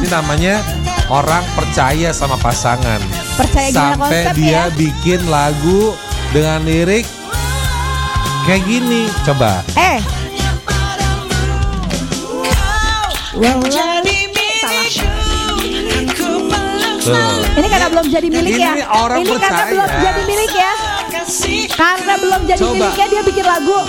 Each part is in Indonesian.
Ini namanya orang percaya sama pasangan. Percaya gimana sampai konsep dia ya? bikin lagu dengan lirik kayak gini. Coba. Tuh. Ini karena belum jadi milik ya. Ini orang Ini karena percaya. belum jadi milik ya. Karena belum jadi Coba. miliknya dia bikin lagu.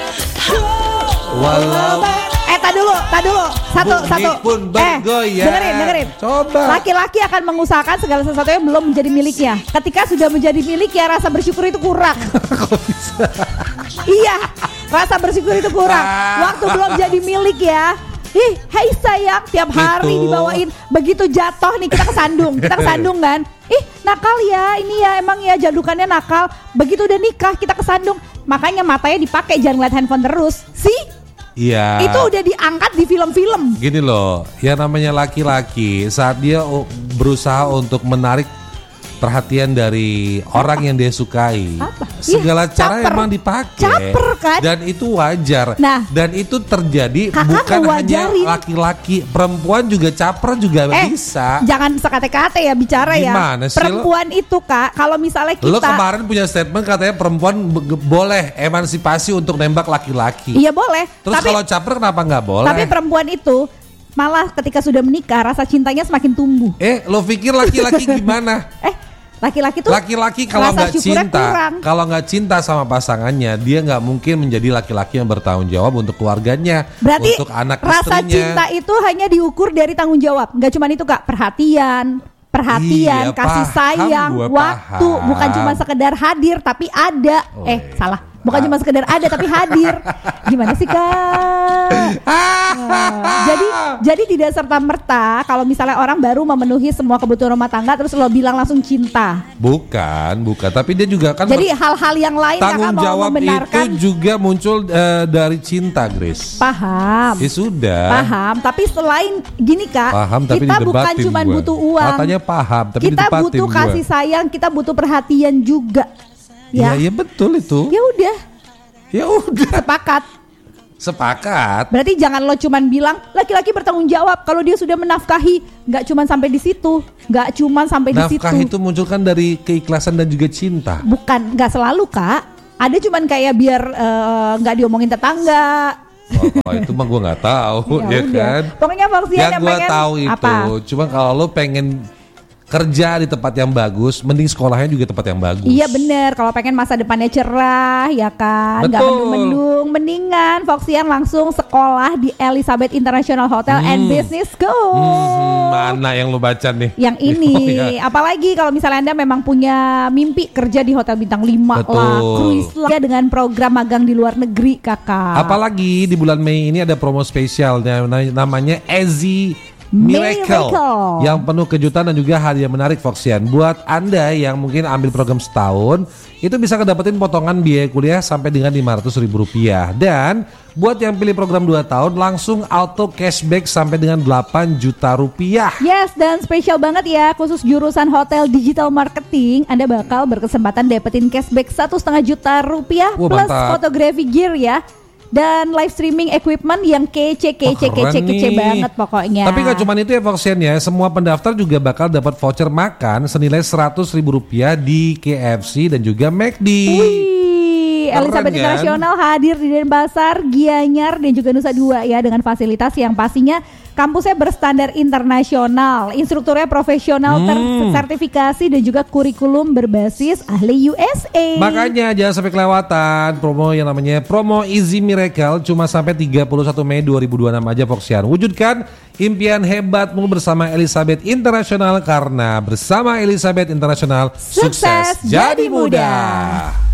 Walau Tak dulu. Satu. pun bergoyang. Dengerin. Coba. Laki-laki akan mengusahakan segala sesuatu yang belum menjadi miliknya. Ketika sudah menjadi milik ya rasa bersyukur itu kurang. Kok bisa? Iya, rasa bersyukur itu kurang. Waktu belum jadi milik ya. Hai sayang, tiap hari Gitu. dibawain. Begitu jatuh nih kita kesandung kan. Nakal ya, ini ya emang ya jadukannya nakal. Begitu udah nikah kita kesandung. Makanya matanya dipakai, jangan ngeliat handphone terus. Iya. Itu udah diangkat di film-film. Gini loh, yang namanya laki-laki saat dia berusaha untuk menarik perhatian dari orang yang dia sukai, Apa? segala Ih, cara caper. emang dipakai. Caper kan? Dan itu wajar. Nah. Dan itu terjadi Kakak bukan hanya ngewajarin. laki-laki, perempuan juga caper juga bisa. Jangan sekate-kate ya bicara Gimana ya. sih Perempuan itu Kak, kalau misalnya kita Lo kemarin punya statement katanya perempuan boleh emansipasi untuk nembak laki-laki. Iya boleh. Terus tapi kalau caper kenapa nggak boleh? tapi perempuan itu malah ketika sudah menikah rasa cintanya semakin tumbuh. Lo pikir laki-laki gimana? Laki-laki tuh Laki-laki kalau rasa nggak syukurnya cinta, kurang. kalau nggak cinta sama pasangannya, dia nggak mungkin menjadi laki-laki yang bertanggung jawab untuk keluarganya, Berarti untuk anak rasa istrinya. cinta itu hanya diukur dari tanggung jawab. Nggak cuma itu Kak, perhatian, Iya, kasih paham, sayang, gua waktu, paham. bukan cuma sekedar hadir tapi ada. Salah. Bukan cuma sekedar ada tapi hadir. Gimana sih Kak? Jadi tidak serta merta kalau misalnya orang baru memenuhi semua kebutuhan rumah tangga terus lo bilang langsung cinta. Bukan, tapi dia juga kan Jadi hal-hal yang lain Kakak tanggung mau jawab membenarkan. itu juga muncul dari cinta, Grace. Paham. Ya sudah. Paham, tapi selain gini Kak, Paham, tapi kita bukan didebatin cuma gua. butuh uang. Katanya paham, tapi kita didebatin butuh gua. kasih sayang, kita butuh perhatian juga. Ya, Iya betul itu. ya udah, Ya udah. Sepakat. Berarti jangan lo cuman bilang laki-laki bertanggung jawab kalau dia sudah menafkahi, nggak cuman sampai di situ, nggak cuman sampai di situ. Nafkah itu muncul kan dari keikhlasan dan juga cinta. Bukan, nggak selalu Kak. Ada cuman kayak biar nggak diomongin tetangga. Oh itu mah gue nggak tahu, ya udah. kan? Pokoknya Foxian Yang yang gue pengen tahu itu, apa? cuma kalau lo pengen kerja di tempat yang bagus, mending sekolahnya juga tempat yang bagus. Iya bener, kalau pengen masa depannya cerah ya kan, nggak Betul. mendung-mendung, mendingan Foxian langsung sekolah di Elizabeth International Hotel and Business School. Mana yang lo baca nih? Yang ini, Oh, iya. apalagi kalau misalnya Anda memang punya mimpi kerja di hotel bintang 5 Betul. lah, cruise lah, dengan program magang di luar negeri kakak. Apalagi di bulan Mei ini ada promo spesialnya namanya Easy Miracle yang penuh kejutan dan juga hadiah menarik Foxian. Buat Anda yang mungkin ambil program setahun, itu bisa kedapetin potongan biaya kuliah sampai dengan Rp500.000. Dan buat yang pilih program 2 tahun langsung auto cashback sampai dengan Rp8 juta. Yes, dan spesial banget ya, khusus jurusan hotel digital marketing, Anda bakal berkesempatan dapetin cashback Rp1,5 juta Wah, plus mantap. fotografi gear ya. Dan live streaming equipment yang kece banget pokoknya. Tapi gak cuma itu ya Foxian ya, semua pendaftar juga bakal dapat voucher makan senilai Rp100.000 di KFC dan juga McD. Wih, Keren, Elizabeth kan? International hadir di Denpasar, Gianyar dan juga Nusa Dua ya, dengan fasilitas yang pastinya kampusnya berstandar internasional, instrukturnya profesional tersertifikasi dan juga kurikulum berbasis ahli USA. Makanya jangan sampai kelewatan promo yang namanya promo Easy Miracle cuma sampai 31 Mei 2026 aja Foxian. Wujudkan impian hebatmu bersama Elizabeth International karena bersama Elizabeth International sukses jadi mudah.